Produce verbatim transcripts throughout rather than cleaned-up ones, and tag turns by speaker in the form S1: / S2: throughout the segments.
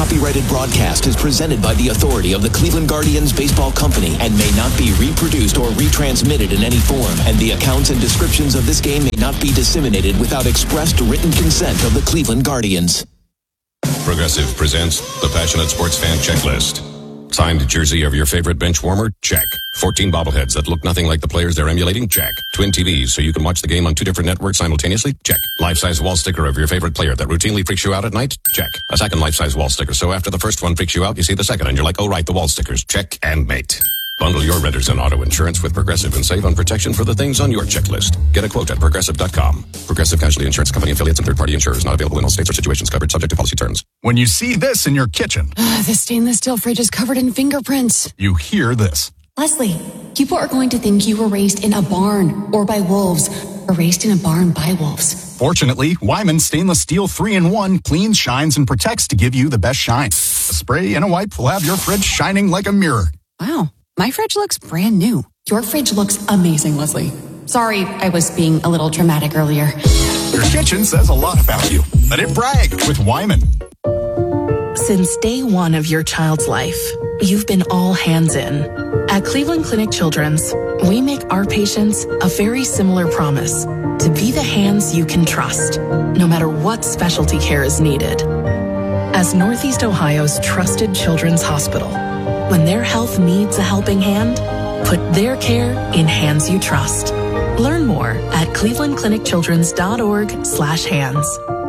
S1: copyrighted broadcast is presented by the authority of the Cleveland Guardians Baseball Company and may not be reproduced or retransmitted in any form, and the accounts and descriptions of this game may not be disseminated without expressed written consent of the Cleveland Guardians.
S2: Progressive presents the Passionate Sports Fan Checklist. Signed jersey of your favorite bench warmer? Check. fourteen bobbleheads that look nothing like the players they're emulating? Check. Twin T Vs so you can watch the game on two different networks simultaneously? Check. Life-size wall sticker of your favorite player that routinely freaks you out at night? Check. A second life-size wall sticker so after the first one freaks you out, you see the second and you're like, oh right, the wall stickers. Check and mate. Bundle your renters and auto insurance with Progressive and save on protection for the things on your checklist. Get a quote at Progressive dot com. Progressive Casualty Insurance Company affiliates and third-party insurers not available in all states or situations covered subject to policy terms.
S3: When you see this in your kitchen.
S4: The stainless steel fridge is covered in fingerprints.
S3: You hear this.
S4: Leslie, people are going to think you were raised in a barn or by wolves or raised in a barn by wolves.
S3: Fortunately, Wyman Stainless Steel three in one cleans, shines, and protects to give you the best shine. A spray and a wipe will have your fridge shining like a mirror.
S4: Wow. My fridge looks brand new. Your fridge looks amazing, Leslie. Sorry, I was being a little dramatic earlier.
S3: Your kitchen says a lot about you. Let it brag with Wyman.
S5: Since day one of your child's life, you've been all hands in. At Cleveland Clinic Children's, we make our patients a very similar promise to be the hands you can trust, no matter what specialty care is needed. As Northeast Ohio's trusted children's hospital, when their health needs a helping hand, put their care in hands you trust. Learn more at cleveland clinic children's dot org slash hands.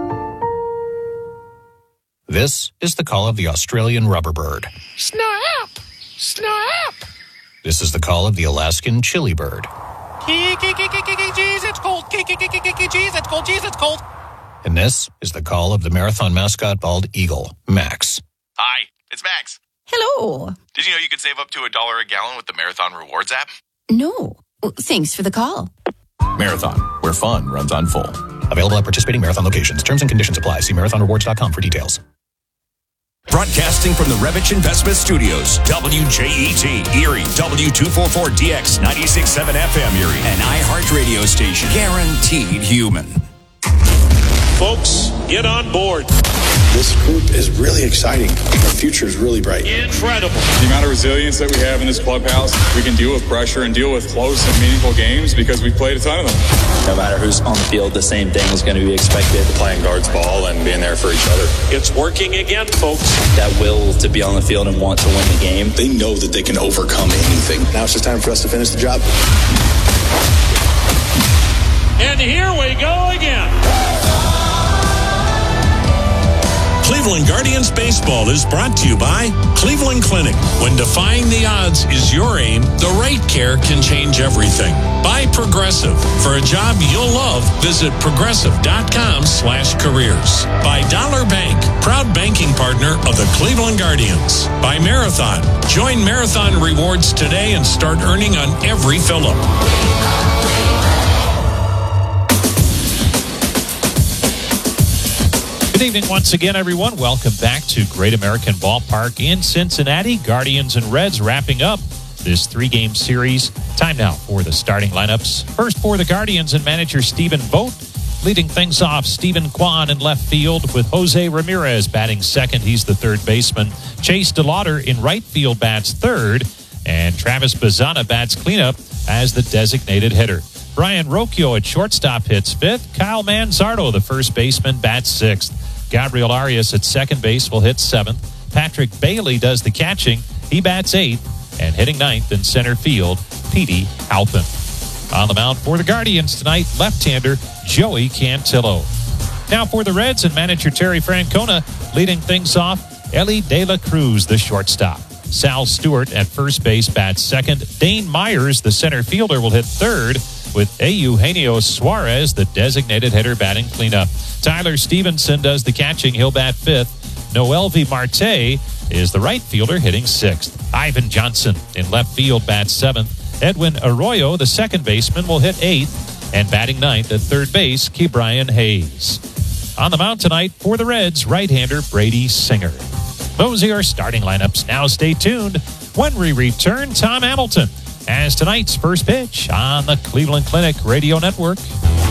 S6: This is the call of the Australian rubberbird.
S7: Snap! Snap!
S6: This is the call of the Alaskan chili bird.
S7: Jeez, it's cold. Jeez, it's cold. Jeez, it's cold.
S6: And this is the call of the marathon mascot bald eagle, Max.
S8: Hi, it's Max.
S4: Hello.
S8: Did you know you can save up to a dollar a gallon with the Marathon Rewards app?
S4: No. Well, thanks for the call.
S9: Marathon, where fun runs on full.
S6: Available at participating Marathon locations. Terms and conditions apply. See marathon rewards dot com for details.
S10: Broadcasting from the Revich Investment Studios, W J E T, Erie, W two forty-four D X, ninety-six point seven F M Erie, an iHeart radio station, guaranteed human.
S11: Folks, get on board.
S12: This group is really exciting. Our future is really bright.
S11: Incredible.
S13: The amount of resilience that we have in this clubhouse, we can deal with pressure and deal with close and meaningful games because we've played a ton of them.
S14: No matter who's on the field, the same thing is going to be expected.
S13: Playing guards ball and being there for each other.
S11: It's working again, folks.
S14: That will to be on the field and want to win the game.
S12: They know that they can overcome anything. Now it's just time for us to finish the job.
S11: And here we go again. Cleveland Guardians Baseball is brought to you by Cleveland Clinic. When defying the odds is your aim, the right care can change everything. By Progressive. For a job you'll love, visit progressive.com slash careers. By Dollar Bank, proud banking partner of the Cleveland Guardians. By Marathon. Join Marathon Rewards today and start earning on every fill-up.
S15: Good evening once again, everyone. Welcome back to Great American Ballpark in Cincinnati. Guardians and Reds wrapping up this three-game series. Time now for the starting lineups. First for the Guardians and manager Stephen Vogt. Leading things off, Stephen Kwan in left field with Jose Ramirez batting second. He's the third baseman. Chase DeLauder in right field bats third. And Travis Bazzana bats cleanup as the designated hitter. Brian Rocchio at shortstop hits fifth. Kyle Manzardo, the first baseman, bats sixth. Gabriel Arias at second base will hit seventh. Patrick Bailey does the catching. He bats eighth. And hitting ninth in center field, Petey Halpin. On the mound for the Guardians tonight, left-hander Joey Cantillo. Now for the Reds and manager Terry Francona, leading things off, Ellie De La Cruz, the shortstop. Sal Stewart at first base bats second. Dane Myers, the center fielder, will hit third, with Eugenio Suarez, the designated hitter, batting cleanup. Tyler Stevenson does the catching. He'll bat fifth. Noelvi Marte is the right fielder, hitting sixth. Ivan Johnson in left field bats seventh. Edwin Arroyo, the second baseman, will hit eighth. And batting ninth at third base, Ke'Bryan Hayes. On the mound tonight for the Reds, right-hander Brady Singer. Those are your starting lineups. Now stay tuned. When we return, Tom Hamilton as tonight's first pitch on the Cleveland Clinic Radio Network.